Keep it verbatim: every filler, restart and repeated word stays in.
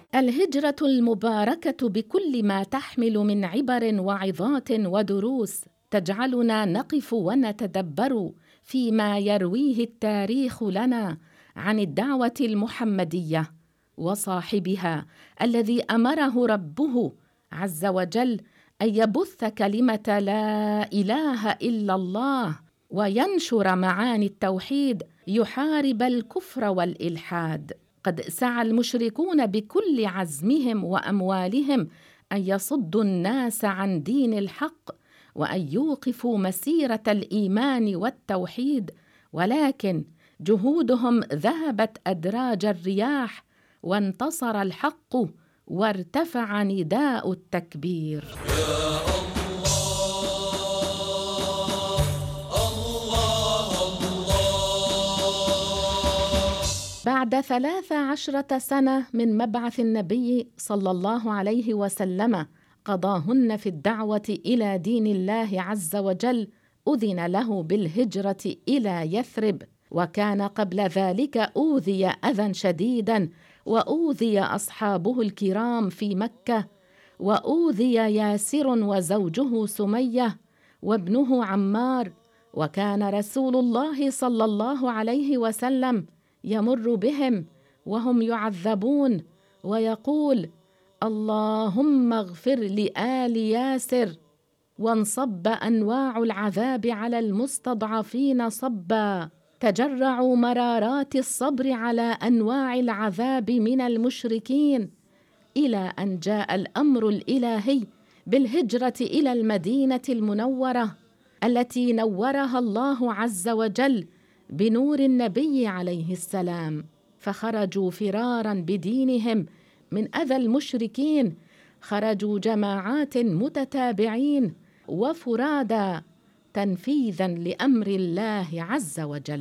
الهجرة المباركة بكل ما تحمل من عبر وعظات ودروس تجعلنا نقف ونتدبر فيما يرويه التاريخ لنا عن الدعوة المحمدية وصاحبها الذي أمره ربه عز وجل أن يبث كلمة لا إله إلا الله وينشر معاني التوحيد، يحارب الكفر والإلحاد. قد سعى المشركون بكل عزمهم وأموالهم أن يصدوا الناس عن دين الحق وأن يوقفوا مسيرة الإيمان والتوحيد، ولكن جهودهم ذهبت أدراج الرياح وانتصر الحق وارتفع نداء التكبير. بعد ثلاث عشرة سنة من مبعث النبي صلى الله عليه وسلم قضاهن في الدعوة إلى دين الله عز وجل، أذن له بالهجرة إلى يثرب، وكان قبل ذلك أوذي أذى شديدا، وأوذي أصحابه الكرام في مكة، وأوذي ياسر وزوجه سمية وابنه عمار، وكان رسول الله صلى الله عليه وسلم يمر بهم وهم يعذبون ويقول: اللهم اغفر لآل ياسر. وانصب أنواع العذاب على المستضعفين صبا، تجرعوا مرارات الصبر على أنواع العذاب من المشركين، إلى أن جاء الأمر الإلهي بالهجرة إلى المدينة المنورة التي نورها الله عز وجل بنور النبي عليه السلام، فخرجوا فرارا بدينهم من أذى المشركين، خرجوا جماعات متتابعين وفرادا تنفيذا لأمر الله عز وجل.